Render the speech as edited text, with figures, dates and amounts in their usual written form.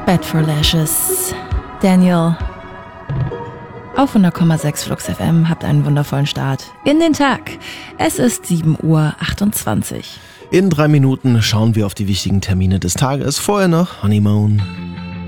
Bad for Lashes. Daniel. Auf 100,6 Flux FM, habt einen wundervollen Start in den Tag. Es ist 7:28 Uhr. In 3 Minuten schauen wir auf die wichtigen Termine des Tages. Vorher noch Honeymoon.